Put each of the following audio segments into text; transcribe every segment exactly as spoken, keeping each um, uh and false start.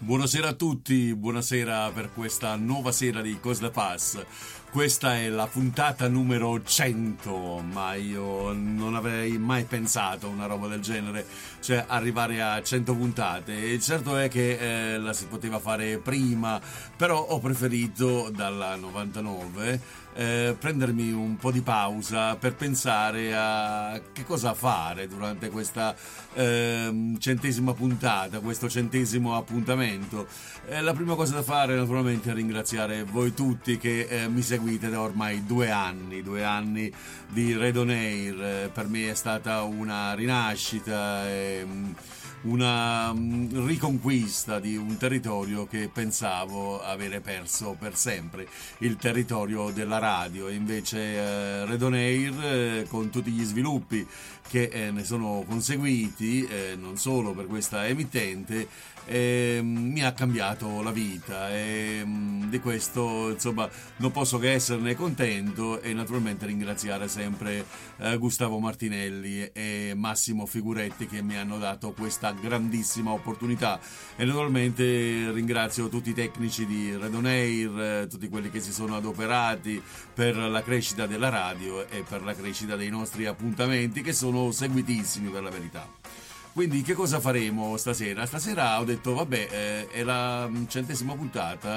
Buonasera a tutti, buonasera per questa nuova sera di Cos da Pass. Questa è la puntata numero cento, ma io non avrei mai pensato una roba del genere, cioè arrivare a cento puntate. E certo è che eh, la si poteva fare prima, però ho preferito dalla novantanove eh, prendermi un po' di pausa per pensare a che cosa fare durante questa eh, centesima puntata, questo centesimo appuntamento. Eh, la prima cosa da fare naturalmente è ringraziare voi tutti che eh, mi seguite da ormai due anni, due anni di Red On Air. Eh, per me è stata una rinascita, eh, una um, riconquista di un territorio che pensavo avere perso per sempre, il territorio della radio. E invece eh, Red On Air, eh, con tutti gli sviluppi che eh, ne sono conseguiti, eh, non solo per questa emittente, eh, mi ha cambiato la vita e mh, di questo insomma non posso che esserne contento, e naturalmente ringraziare sempre eh, Gustavo Martinelli e Massimo Figuretti che mi hanno dato questa grandissima opportunità. E naturalmente ringrazio tutti i tecnici di Red On Air, eh, tutti quelli che si sono adoperati per la crescita della radio e per la crescita dei nostri appuntamenti, che sono seguitissimi per la verità. Quindi che cosa faremo stasera? Stasera ho detto vabbè, eh, è la centesima puntata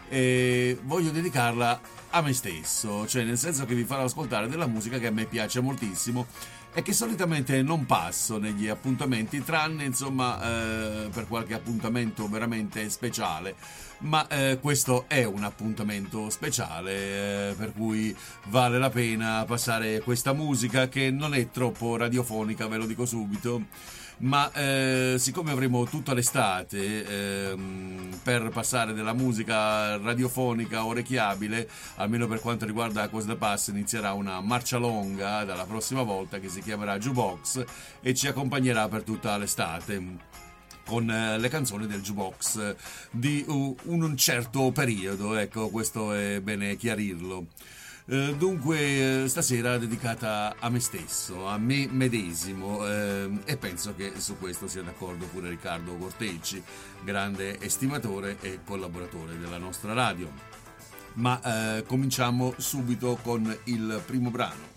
e voglio dedicarla a me stesso, cioè nel senso che vi farò ascoltare della musica che a me piace moltissimo e che solitamente non passo negli appuntamenti, tranne insomma eh, per qualche appuntamento veramente speciale. Ma eh, questo è un appuntamento speciale, eh, per cui vale la pena passare questa musica che non è troppo radiofonica, ve lo dico subito. Ma eh, siccome avremo tutta l'estate ehm, per passare della musica radiofonica orecchiabile, almeno per quanto riguarda Cos da Pass, inizierà una marcia longa dalla prossima volta che si chiamerà Jukebox e ci accompagnerà per tutta l'estate con eh, le canzoni del jukebox di uh, un certo periodo. Ecco, questo è bene chiarirlo. Uh, dunque uh, stasera dedicata a me stesso, a me medesimo, uh, e penso che su questo sia d'accordo pure Riccardo Cortecci, grande estimatore e collaboratore della nostra radio. Ma uh, cominciamo subito con il primo brano.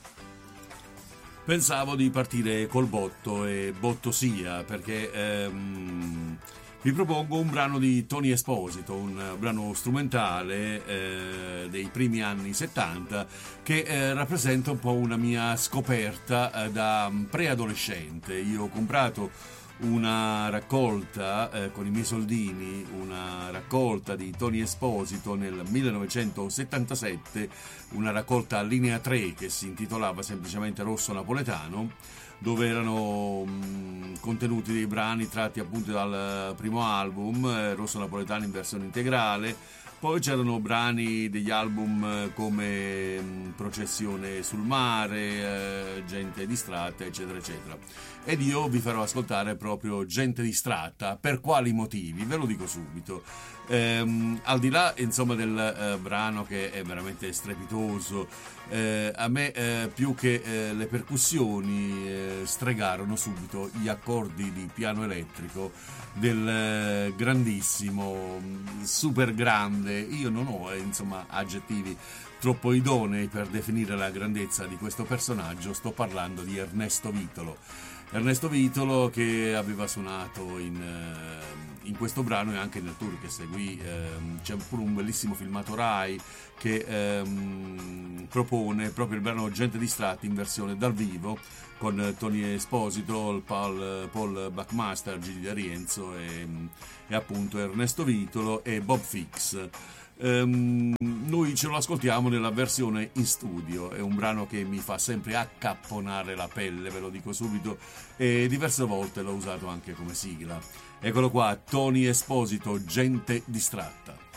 Pensavo di partire col botto, e botto sia, perché ehm, vi propongo un brano di Tony Esposito, un brano strumentale eh, dei primi anni settanta che eh, rappresenta un po' una mia scoperta eh, da preadolescente. Io ho comprato una raccolta eh, con i miei soldini, una raccolta di Tony Esposito nel millenovecentosettantasette, una raccolta a linea tre che si intitolava semplicemente Rosso Napoletano, dove erano mh, contenuti dei brani tratti appunto dal primo album, eh, Rosso Napoletano in versione integrale. Poi c'erano brani degli album eh, come mh, Processione sul mare, eh, Gente distratta, eccetera eccetera. Ed io vi farò ascoltare proprio Gente distratta. Per quali motivi? Ve lo dico subito. Ehm, al di là insomma del eh, brano, che è veramente strepitoso, eh, a me eh, più che eh, le percussioni eh, stregarono subito gli accordi di piano elettrico del eh, grandissimo, super grande, io non ho eh, insomma aggettivi troppo idonei per definire la grandezza di questo personaggio. Sto parlando di Ernesto Vitolo. Ernesto Vitolo, che aveva suonato in, in questo brano e anche nel tour che seguì. Ehm, c'è pure un bellissimo filmato Rai che ehm, propone proprio il brano Gente distratta in versione dal vivo, con Tony Esposito, Paul, Paul Buckmaster, Gigi D'Arienzo e, e appunto Ernesto Vitolo e Bob Fix. Um, noi ce lo ascoltiamo nella versione in studio. È un brano che mi fa sempre accapponare la pelle, ve lo dico subito, e diverse volte l'ho usato anche come sigla. Eccolo qua, Tony Esposito, Gente distratta.